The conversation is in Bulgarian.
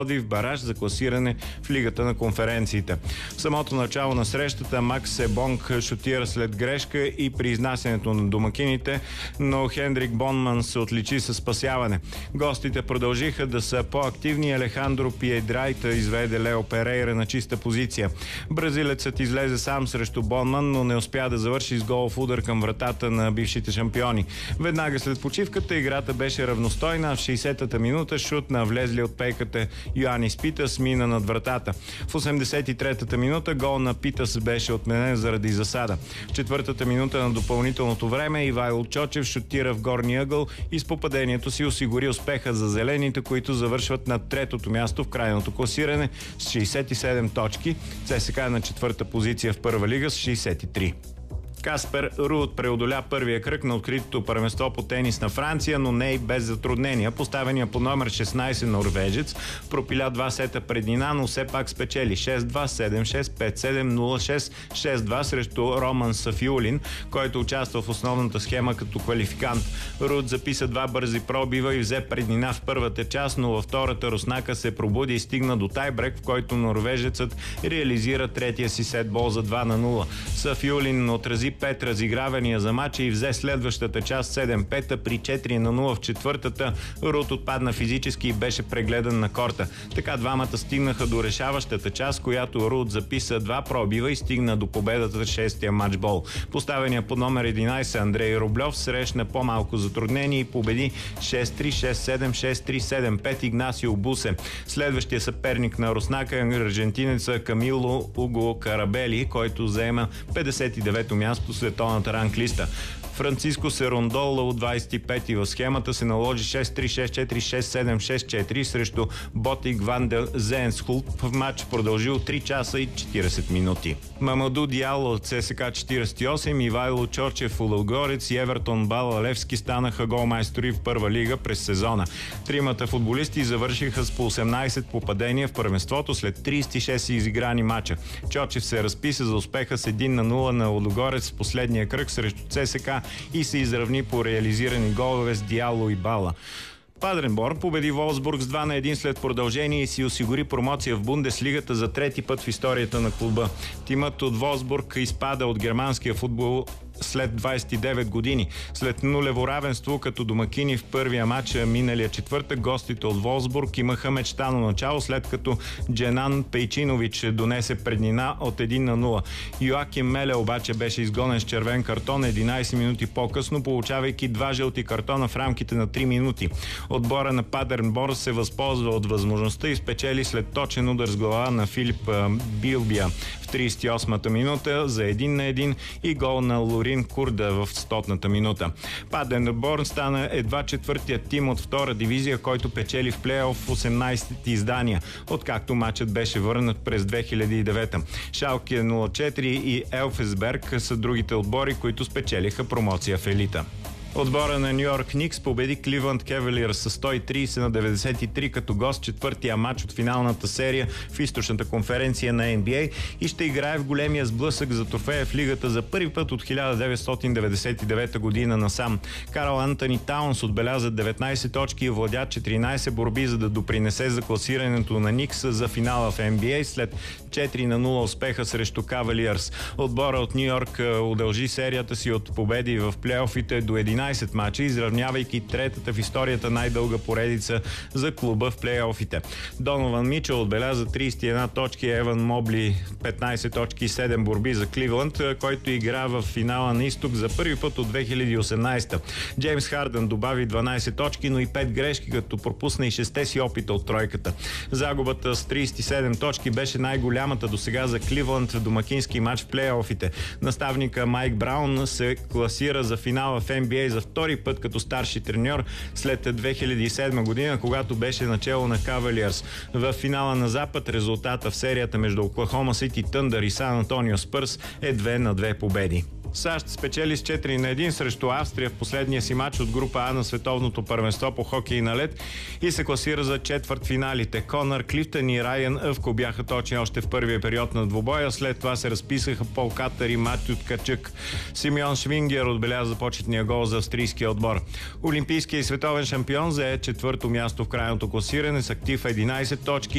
в бараж за класиране в Лигата на конференциите. В самото начало на срещата Макс Себонг шутира след грешка и при изнасянето на домакините, но Хендрик Бонман се отличи със спасяване. Гостите продължиха да са по-активни. Алехандро Пиедрайта изведе Лео Перейра на чиста позиция. Бразилецът излезе сам срещу Бонман, но не успя да завърши с голов удар към вратата на бившите шампиони. Веднага след почивката играта беше равностойна. В 60-та минута шут на влезли от пейката Йоанис Питас мина над вратата. В 83-та минута гол на Питас беше отменен заради засада. В 4-та минута на допълнителното време Ивайло Чочев шутира в горния ъгъл и с попадението си осигури успеха за зелените, които завършват на 3-то място в крайното класиране с 67 точки. ЦСКА на 4-та позиция в първа лига с 63. Каспер Руд преодоля първия кръг на откритото първенство по тенис на Франция, но не и без затруднения. Поставения по номер 16 норвежец пропиля 2 сета преднина, но все пак спечели 6-2, 7-6, 5-7, 0-6, 6-2 срещу Роман Сафиулин, който участва в основната схема като квалификант. Руд записа 2 бързи пробива и взе преднина в първата част, но във втората Руснака се пробуди и стигна до тайбрек, в който норвежецът реализира третия си сетбол за 2-0. Сафиулин отрази 5 разигравания за мача и взе следващата част 7-5, при 4-0 в четвъртата. Руд отпадна физически и беше прегледан на корта. Така двамата стигнаха до решаващата част, която Руд записа 2 пробива и стигна до победата в 6-тия матчбол. Поставения по номер 11 Андрей Рублев срещна по-малко затруднение и победи 6-3, 6-7, 6-3, 7-5 Игнасио Бусе. Следващия съперник на Руснака е аржентинеца Камило Уго Карабели, който заема 59-то място в световната ранглиста. Франциско Серондола от 25-ти в схемата се наложи 6-3, 6-4, 6-7, 6-4 срещу Ботик Ван де Зенсхулп в матч продължил 3 часа и 40 минути. Мамаду Диало от ЦСКА 48, Ивайло Чорчев Лудогорец и Евертон Бала Левски станаха голмайстори в първа лига през сезона. Тримата футболисти завършиха с по 18 попадения в първенството след 36 изиграни мача. Чорчев се разписа за успеха с 1-0 на Лудогорец в последния кръг срещу ЦСКА и се изравни по реализирани голове с Диало и Бала. Падерборн победи Волфсбург с 2-1 след продължение и си осигури промоция в Бундеслигата за трети път в историята на клуба. Тимът от Волфсбург изпада от германския футбол след 29 години. След нулево равенство като домакини в първия матч миналия четвъртък, гостите от Волфсбург имаха мечтано начало, след като Дженан Пейчинович донесе преднина от 1-0. Йоаким Меле обаче беше изгонен с червен картон 11 минути по-късно, получавайки 2 жълти картона в рамките на 3 минути. Отбора на Падерборн се възползва от възможността и спечели след точен удар с глава на Филип Билбия в 38-та минута за 1-1 и гол на Лорин Курда в 100-та минута. Падерборн стана едва четвъртият тим от втора дивизия, който печели в плейоф в 18-ти издания, откакто матчът беше върнат през 2009. Шалке 04 и Елфсберг са другите отбори, които спечелиха промоция в елита. Отбора на Ню Йорк Никс победи Кливланд Кавалиърс с 130 на 93 като гост четвъртия матч от финалната серия в източната конференция на NBA и ще играе в големия сблъсък за трофея в лигата за първи път от 1999 година насам. Карл Антони Таунс отбеляза 19 точки и владя 14 борби, за да допринесе за класирането на Никс за финала в NBA след 4-0 успеха срещу Кавалиърс. Отбора от Ню Йорк удължи серията си от победи в плейофите до 11 мача, изравнявайки третата в историята най-дълга поредица за клуба в плейофите. Донован Мичъл отбеляза 31 точки, Еван Мобли 15 точки и 7 борби за Кливланд, който игра в финала на изток за първи път от 2018. Джеймс Хардън добави 12 точки, но и 5 грешки, като пропусна и 6-те си опита от тройката. Загубата с 37 точки беше най-голямата досега за Кливланд в домакински матч в плейофите. Наставника Майк Браун се класира за финала в NBA за втори път като старши треньор след 2007 година, когато беше начело на Кавалиърс. В финала на Запад резултата в серията между Оклахома Сити Тъндър и Сан Антонио Спърс е 2-2 победи. САЩ спечели с 4-1 срещу Австрия в последния си матч от група А на световното първенство по хокей на лед и се класира за четвъртфиналите. Конър Клифтън и Райан Ъвко бяха точни още в първия период на двубоя, след това се разписаха Пол Катър и Матю Ткачък. Симеон Швингер отбеляза почетния гол за австрийския отбор. Олимпийския и световен шампион зае четвърто място в крайното класиране с актив 11 точки